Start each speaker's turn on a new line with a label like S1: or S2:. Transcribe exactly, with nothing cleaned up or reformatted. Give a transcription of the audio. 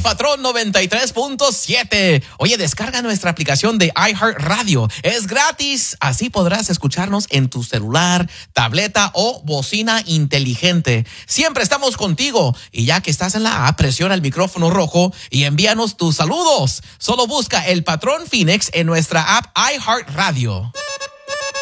S1: Patrón noventa y tres punto siete. Oye, descarga nuestra aplicación de iHeartRadio. Es gratis. Así podrás escucharnos en tu celular, tableta o bocina inteligente. Siempre estamos contigo. Y ya que estás en la app, presiona el micrófono rojo y envíanos tus saludos. Solo busca El Patrón Phoenix en nuestra app iHeartRadio.